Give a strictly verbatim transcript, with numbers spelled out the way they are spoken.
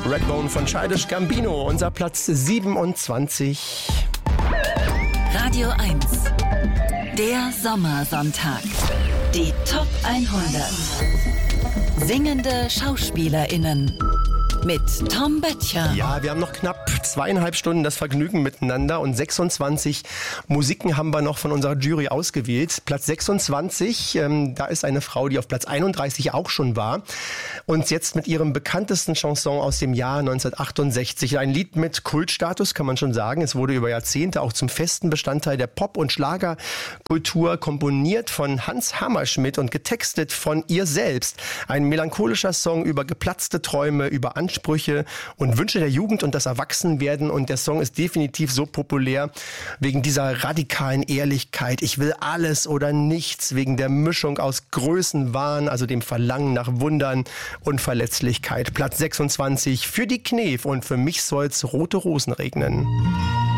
Redbone von Childish Gambino, unser Platz siebenundzwanzig. Radio eins, der Sommersonntag. Die Top hundert. Singende SchauspielerInnen. Mit Tom Böttcher. Ja, wir haben noch knapp zweieinhalb Stunden das Vergnügen miteinander und sechsundzwanzig Musiken haben wir noch von unserer Jury ausgewählt. Platz sechsundzwanzig, ähm, da ist eine Frau, die auf Platz einunddreißig auch schon war und jetzt mit ihrem bekanntesten Chanson aus dem Jahr neunzehnhundertachtundsechzig. Ein Lied mit Kultstatus, kann man schon sagen. Es wurde über Jahrzehnte auch zum festen Bestandteil der Pop- und Schlagerkultur, komponiert von Hans Hammerschmidt und getextet von ihr selbst. Ein melancholischer Song über geplatzte Träume, über Ansprüche und Wünsche der Jugend und das Erwachsenwerden, und der Song ist definitiv so populär wegen dieser radikalen Ehrlichkeit. Ich will alles oder nichts, wegen der Mischung aus Größenwahn, also dem Verlangen nach Wundern und Verletzlichkeit. Platz sechsundzwanzig für die Knef und für mich soll's rote Rosen regnen.